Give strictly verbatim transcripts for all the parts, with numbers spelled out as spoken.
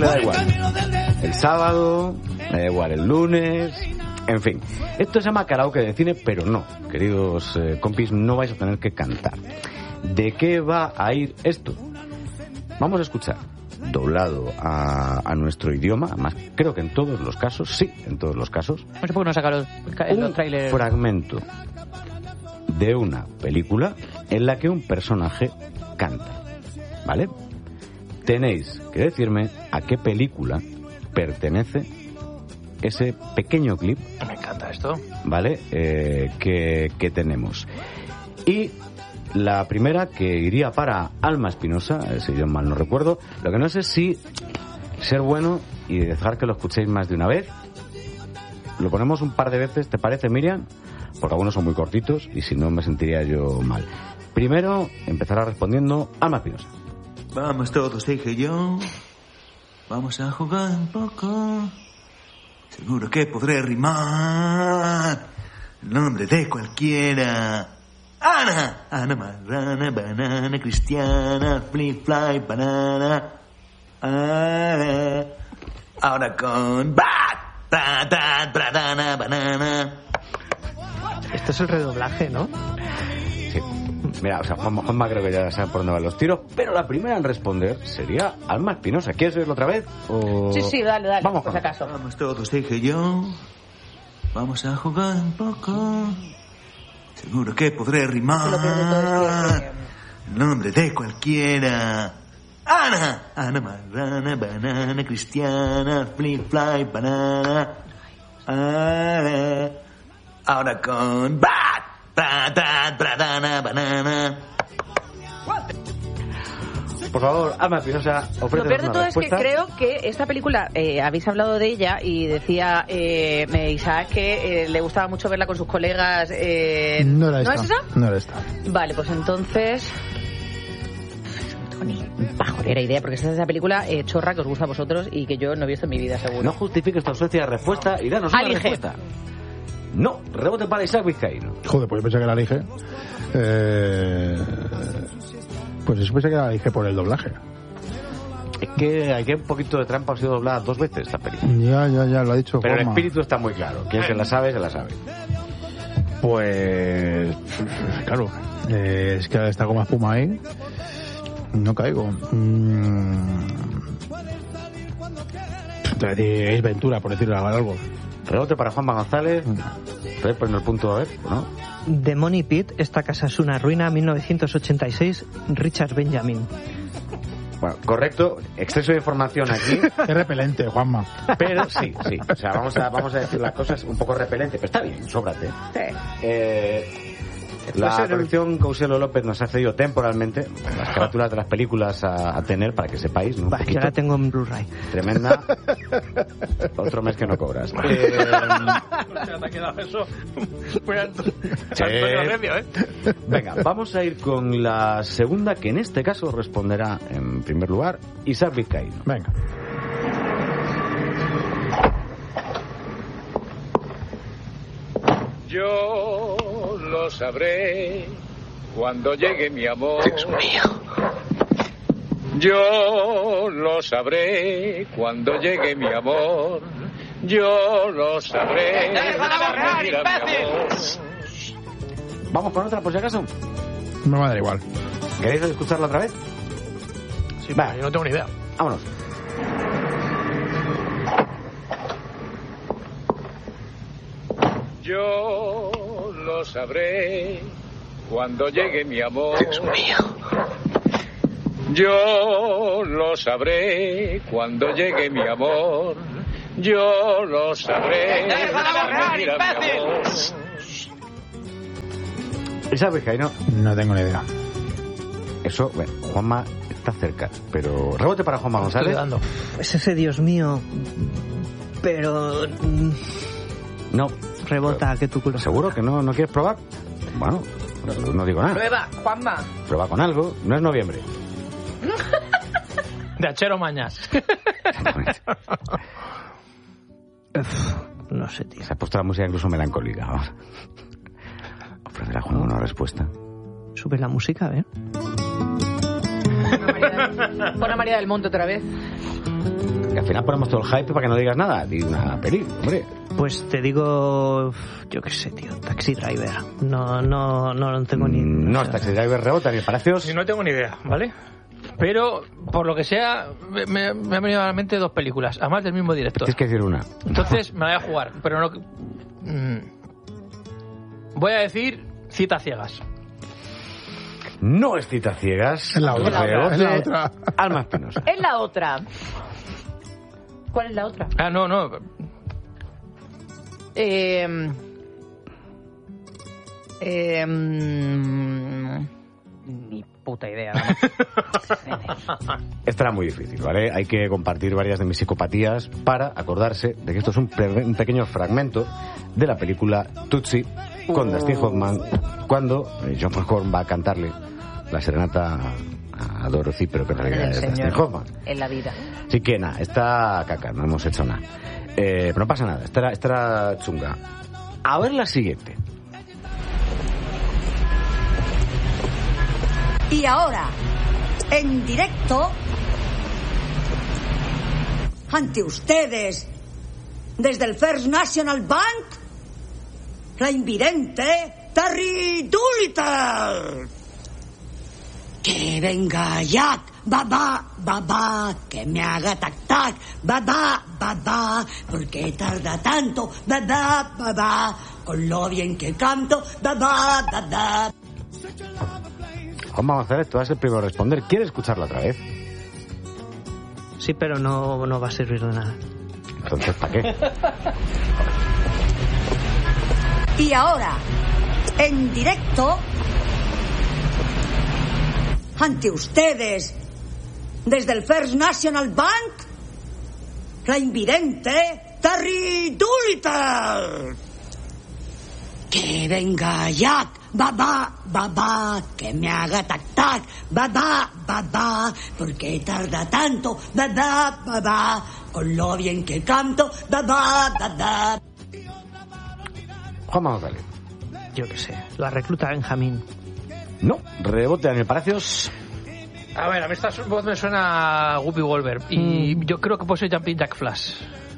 le da igual el sábado, le da igual el lunes, en fin. Esto se llama karaoke de cine, pero no, queridos eh, compis, no vais a tener que cantar. ¿De qué va a ir esto? Vamos a escuchar doblado a, a nuestro idioma, además creo que en todos los casos, sí, en todos los casos, no sé por qué no sacaron los trailers. Un fragmento de una película en la que un personaje canta, ¿vale? Tenéis que decirme a qué película pertenece ese pequeño clip. Me encanta esto. ¿Vale? Eh, que, que tenemos. Y la primera que iría para Alma Espinosa, si yo mal no recuerdo. Lo que no sé es si ser bueno y dejar que lo escuchéis más de una vez. Lo ponemos un par de veces, ¿te parece, Miriam? Porque algunos son muy cortitos y si no me sentiría yo mal. Primero empezará respondiendo Alma Espinosa. Vamos todos, dije yo. Vamos a jugar un poco. Seguro que podré rimar el nombre de cualquiera. Ana, Ana Marrana, banana cristiana, flip fly, banana. Ah, ahora con bat, ta, ta, bradana, banana. Esto es el redoblaje, ¿no? Sí. Mira, o sea, Juanma, Juanma creo que ya sabe por dónde van los tiros, pero la primera en responder sería Alma Espinosa. ¿Quieres oírlo otra vez? O... Sí, sí, dale, dale, vamos por si acaso. Vamos todos, dije yo. Vamos a jugar un poco. Seguro que podré rimar el nombre de cualquiera. Ana, Ana Marrana, banana cristiana, flip fly, banana. Ah, ahora con bat, ta, ta, bradana, banana. Por favor, Alma Espinosa, ofrece una respuesta. Lo peor de todo es que creo que esta película, eh, habéis hablado de ella y decía eh, Isaac que eh, le gustaba mucho verla con sus colegas. Eh, no era esta. ¿No es esa? No era esta. Vale, pues entonces... No tengo ni pajolera idea, porque esta es esa película eh, chorra que os gusta a vosotros y que yo no he visto en mi vida, seguro. No justifiques tu ausencia de respuesta y danos una Alige. respuesta. No, rebote para Isaac Vizcaíno. Joder, pues yo pensé que la dije. Eh... Pues yo pensé que la dije por el doblaje. Es que hay que un poquito de trampa, ha sido doblada dos veces esta película. Ya, ya, ya, lo ha dicho Pero Juanma. el espíritu está muy claro. Quien se la sabe, se la sabe. Pues... Claro. Eh, es que está como espuma ahí. No caigo. Mm... Te voy a decir Ace Ventura, por decirle algo. Rebote para Juanma González. Estoy poniendo el punto a ver, ¿no? The Money Pit, esta casa es una ruina, mil novecientos ochenta y seis, Richard Benjamin. Bueno, correcto, exceso de información aquí. Es repelente, Juanma. Pero sí, sí. O sea, vamos a, vamos a decir las cosas un poco repelente, pero está bien, sóbrate. Sí. Eh, la colección Couselo López nos ha cedido temporalmente las carátulas de las películas a, a tener, para que sepáis, ¿no? Un Vale, yo la tengo en Blu-ray. Tremenda. Otro mes que no cobras. Eh, ¿Te ha quedado eso? Muy alto. Sí. Antonio Recio, ¿eh? Venga, vamos a ir con la segunda, que en este caso responderá en primer lugar Isaac Vizcaíno. Venga. Yo lo sabré cuando llegue mi amor. Dios mío. Yo lo sabré cuando llegue mi amor. Yo lo sabré. ¡Déjala Mira, mi amor. Vamos con otra, por si acaso. Me va a dar igual. ¿Queréis escucharla otra vez? Sí, vale, yo no tengo ni idea. Vámonos. Yo lo sabré cuando llegue mi amor. Dios mío. Yo lo sabré cuando llegue mi amor. Yo lo sabré. ¡Déjala Mira, mi amor. Isaac Vizcaíno. No tengo ni idea. Eso, bueno, Juanma está cerca, pero rebote para Juanma González. Estoy dando. Es ese Dios mío, pero... No. Rebota que tu culo. ¿Seguro que no, no quieres probar? Bueno, no, no digo nada. Prueba, Juanma. Prueba con algo. No es noviembre. De Achero Mañas. Uf, no sé, tío. Se ha puesto la música incluso melancólica. Vamos. Ofrecerá a Juanma una respuesta. Sube la música, a ver. Pon a María del Monte otra vez. Ya al final ponemos todo el hype para que no digas nada. Di una peli, hombre. Pues te digo, yo qué sé, tío, Taxi Driver. No, no, no tengo ni... No, o sea, Taxi Driver rebota ni Palacios. No tengo ni idea, ¿vale? Pero, por lo que sea, me, me han venido a la mente dos películas, además del mismo director. Tienes que decir una. Entonces, me la voy a jugar, pero no... Mm, voy a decir Citas Ciegas. No es Citas Ciegas. Es la otra. Rebote, Es la otra. Alma Espinosa. Es la otra. ¿Cuál es la otra? Ah, no, no. Eh... Eh... Ni puta idea. Esta era muy difícil, ¿vale? Hay que compartir varias de mis psicopatías para acordarse de que esto es un, pe- un pequeño fragmento de la película Tootsie con Dustin Hoffman cuando eh, John McClane va a cantarle la serenata a, a Dorothy, pero que en realidad es Dustin Hoffman. En la vida. Así que nada, está caca, no hemos hecho nada. Eh, pero no pasa nada, esta era, esta era chunga. A ver la siguiente. Y ahora, en directo, ante ustedes, desde el First National Bank, la invidente Terry Doolittle. Que venga Jack, babá, babá, que me haga tac tac, babá, babá, porque tarda tanto, babá, babá, con lo bien que canto, babá, babá. Juanma González, tú vas el primero a responder. ¿Quieres escucharla otra vez? Sí, pero no, no va a servir de nada. Entonces, ¿para qué? Y ahora, en directo, ante ustedes, desde el First National Bank, la invidente Terry Doolittle. Que venga Jack, babá, babá, que me haga tac tac, babá, babá, porque tarda tanto, babá, babá, con lo bien que canto, babá, babá. Juanma González. Yo qué sé, la recluta Benjamín. No, rebote Daniel Palacios. A ver, a mí esta voz me suena a Whoopi Goldberg. Y mm. yo creo que puede ser Jumping Jack Flash.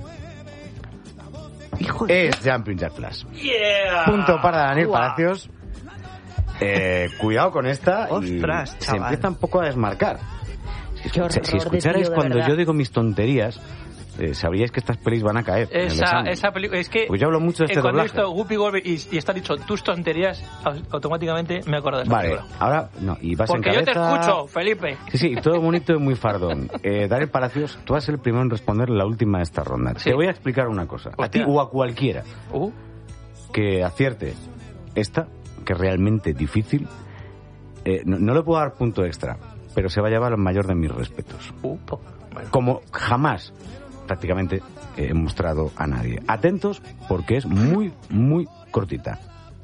Hijo de... Es Jumping Jack Flash. Yeah. Punto para Daniel Wow. Palacios. Eh, cuidado con esta. Ostras, y se chaval. empieza un poco a desmarcar. Si, Qué escucha- horror si de escucharais tío, de cuando verdad. yo digo mis tonterías, eh, sabríais que estas pelis van a caer. en el Esa, examen. esa película, es que Pues yo hablo mucho de este eh, cuando he doblaje. visto Whoopi Goldberg y, y está dicho tus tonterías, au- automáticamente me acuerdo de esa Vale, película. ahora no, y vas Porque en yo te cabeza. escucho, Felipe. Sí, sí, todo bonito y muy fardón. Eh, Daniel Palacios, tú vas a ser el primero en responder la última de esta ronda. Sí. Te voy a explicar una cosa, a ti Hostia. o a cualquiera Uh, que acierte esta, que es realmente difícil. Eh, no, no le puedo dar punto extra, pero se va a llevar el mayor de mis respetos. uh, po- bueno. Como jamás prácticamente eh, he mostrado a nadie. Atentos porque es muy, muy cortita.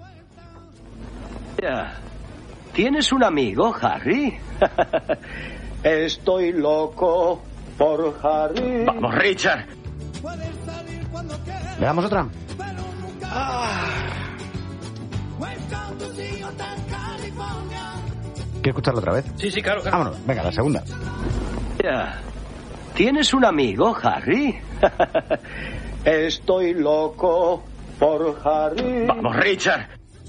¿Tienes un amigo, Harry? Estoy loco por Harry. Vamos, Richard. ¿Le damos otra? ¿Quieres escucharla otra vez? Sí, sí, claro, claro. Vámonos, venga, la segunda. ¿Tienes un amigo, Harry? Estoy loco por Harry. Vamos, Richard.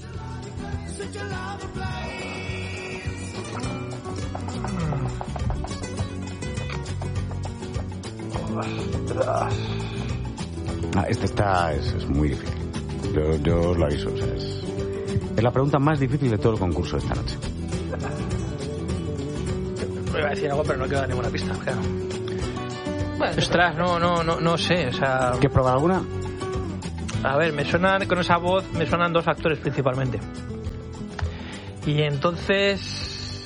Ah, esta está, es, es muy difícil. Yo, yo os lo aviso. O sea, es, es la pregunta más difícil de todo el concurso de esta noche. Iba a decir algo, pero no queda ninguna pista. Claro. Bueno, ostras, no, no, no, no sé. O sea, ¿Quieres probar alguna? a ver, me suenan con esa voz, me suenan dos actores principalmente. Y entonces,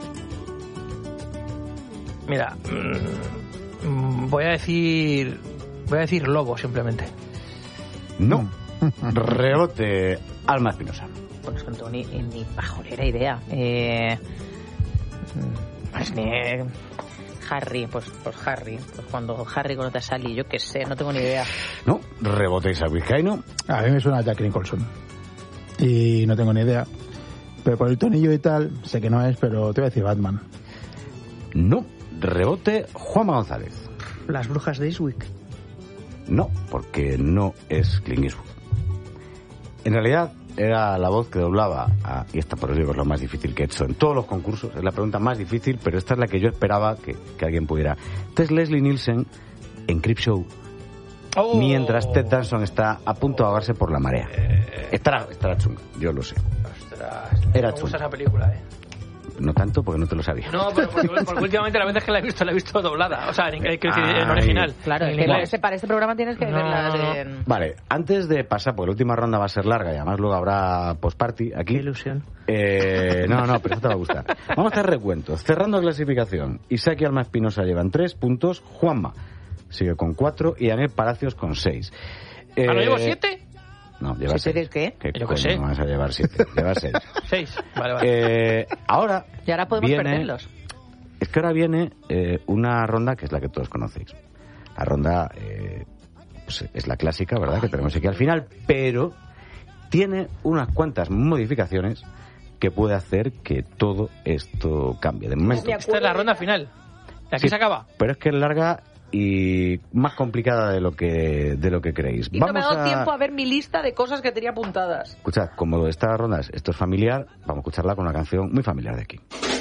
mira, mmm, voy a decir, voy a decir Lobo simplemente. No. Rebote, Alma Espinosa. Pues no tengo ni, ni pajolera idea. Eh, pues ni Harry, pues, pues Harry. Pues cuando Harry conoce a Sally, yo qué sé, no tengo ni idea. No. Rebote, Isaac Vizcaíno. A mí me suena a Jack Nicholson. Y no tengo ni idea. Pero por el tonillo y tal, sé que no es, pero te voy a decir Batman. No. Rebote, Juanma González. Las brujas de Eastwick. No, porque no es Clint Eastwood. En realidad era la voz que doblaba, a, y esta por eso digo es lo más difícil que he hecho en todos los concursos, es la pregunta más difícil, pero esta es la que yo esperaba que, que alguien pudiera. Esta es Leslie Nielsen en Creepshow, oh. mientras Ted Danson está a punto de ahogarse por la marea. Eh. Estará, estará chunga, yo lo sé. Ostras, era me gusta esa película, eh. No tanto porque no te lo sabía. No, pero porque, porque últimamente las veces que la he visto, la he visto doblada. O sea, en, en, en original. Claro, en es que para este programa tienes que no, verla no, no. en... Vale, antes de pasar, porque la última ronda va a ser larga y además luego habrá post-party aquí. Qué ilusión. Eh, no, no, pero eso te va a gustar. Vamos a hacer recuentos. Cerrando clasificación. Isaac y Alma Espinosa llevan tres puntos. Juanma sigue con cuatro y Daniel Palacios con seis. Eh, ¿Ah, no llevo siete? No, llevas ¿Sí seis. ¿Qué? ¿Qué Yo coño qué sé. vas a llevar siete? Llevas seis. Seis, vale, vale. Eh, ahora Y ahora podemos viene, perderlos. Es que ahora viene eh, una ronda que es la que todos conocéis. La ronda eh, pues es la clásica, ¿verdad? Que tenemos aquí al final, pero tiene unas cuantas modificaciones que puede hacer que todo esto cambie. De momento. Esta es la ronda final. Y aquí Sí, se acaba. Pero es que es larga y más complicada de lo que de lo que creéis. Y no me ha dado tiempo a ver mi lista de cosas que tenía apuntadas. Escuchad, como esta ronda, esto es familiar, vamos a escucharla con una canción muy familiar de aquí.